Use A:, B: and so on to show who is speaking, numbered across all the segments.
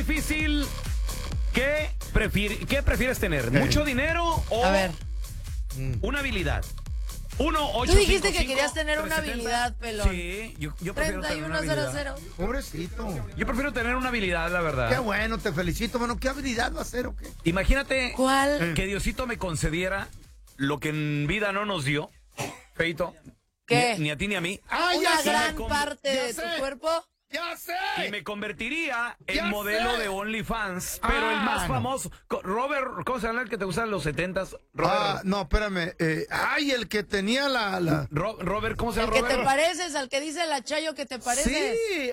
A: difícil. ¿Qué prefieres tener? ¿Mucho dinero o una habilidad? 1-855-370.
B: Tú dijiste que querías tener una habilidad, pelón.
A: Sí, yo prefiero tener una habilidad.
B: 3100.
C: Pobrecito.
A: Yo prefiero tener una habilidad, la verdad.
C: Qué bueno, te felicito. Bueno, ¿qué habilidad va a ser o qué?
A: Imagínate
B: ¿Cuál?
A: que Diosito me concediera lo que en vida no nos dio, Feito.
B: ¿Qué?
A: Ni a ti ni a mí.
B: Una gran parte de tu cuerpo.
C: ¡Ya sé!
A: Y me convertiría en
C: Ya
A: modelo
C: sé.
A: de OnlyFans, pero el más famoso. Robert, ¿cómo se llama el que te gusta en los 70s? Robert.
C: No, espérame. El que tenía la...
A: Robert, ¿cómo se
B: El
A: llama
B: que
A: Robert?
B: te pareces, al que dice la Chayo que te pareces.
C: Sí,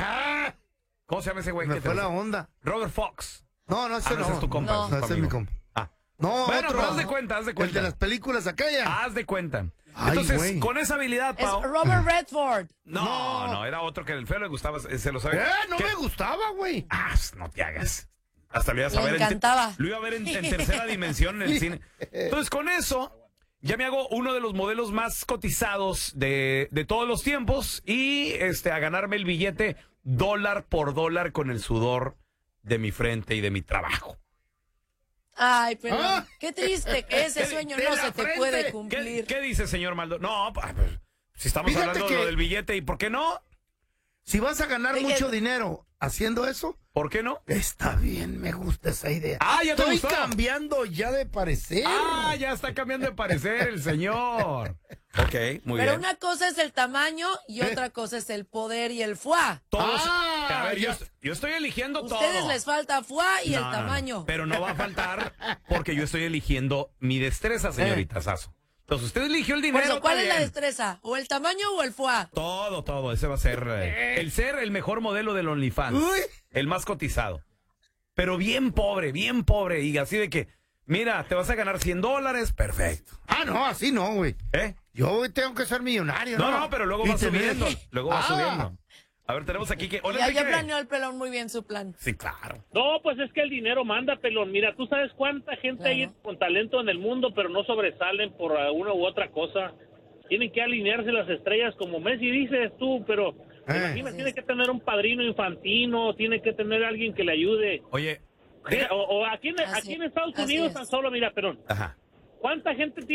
A: ¿Cómo se llama ese güey?
C: me
A: que
C: fue
A: te
C: la
A: gusta?
C: onda.
A: Robert Fox.
C: No, ese
A: no,
C: no.
A: ese es tu compa.
B: No.
C: No, ese es mi compa. No,
A: Bueno,
C: otro.
A: pero haz de cuenta.
C: El de las películas aquella.
A: Haz de cuenta.
C: Ay,
A: Entonces,
C: güey.
A: con esa habilidad,
B: Es
A: Pau.
B: Robert Redford.
A: No, era otro que el feo le gustaba, se lo sabía.
C: No me gustaba, güey.
A: No te hagas. Hasta lo ibas a
B: Le
A: ver
B: encantaba.
A: lo iba a ver en tercera dimensión en el cine. Entonces, con eso, ya me hago uno de los modelos más cotizados de todos los tiempos y a ganarme el billete dólar por dólar con el sudor de mi frente y de mi trabajo.
B: Ay, pero qué triste que ese sueño no se te puede cumplir.
A: ¿Qué dice, señor Maldo? No, pues, si estamos
C: Fíjate
A: hablando de
C: que-
A: lo del billete, ¿y por qué no?
C: Si vas a ganar
B: Oye,
C: mucho dinero haciendo eso,
A: ¿Por qué no?
C: está bien, me gusta esa idea.
A: ¿Ya te
C: Estoy
A: gustó?
C: cambiando ya de parecer.
A: Ya está cambiando de parecer el señor. Ok, muy
B: Pero
A: bien.
B: una cosa es el tamaño y otra cosa es el poder y el foie.
A: Todos.
C: Ah,
A: A ver,
C: ya.
A: yo estoy eligiendo todo.
B: Ustedes les falta foie y el
A: No,
B: tamaño.
A: pero no va a faltar porque yo estoy eligiendo mi destreza, señorita Sasso. Entonces, usted eligió el
B: Por
A: dinero.
B: eso, ¿cuál
A: está
B: es la
A: bien.
B: destreza? ¿O el tamaño o el foie?
A: Todo. Ese va a ser el ser el mejor modelo del OnlyFans.
C: Uy.
A: El más cotizado. Pero bien pobre. Y así de que, mira, te vas a ganar $100. Perfecto.
C: No, así no, güey. Yo tengo que ser millonario, ¿no?
A: No, pero luego
C: Y
A: va
C: tener-
A: subiendo. Luego va subiendo. A ver, tenemos aquí que... Hola,
B: Ya
A: Enrique.
B: planeó el pelón muy bien su plan.
A: Sí, claro.
D: No, pues es que el dinero manda, pelón. Mira, tú sabes cuánta gente hay con talento en el mundo, pero no sobresalen por una u otra cosa. Tienen que alinearse las estrellas, como Messi dices tú, pero imagina, tiene que tener un padrino infantino, tiene que tener alguien que le ayude.
A: Oye.
D: O aquí en
B: Así
D: Estados
B: es.
D: Unidos tan solo, mira, pelón.
A: Ajá.
D: ¿Cuánta gente tiene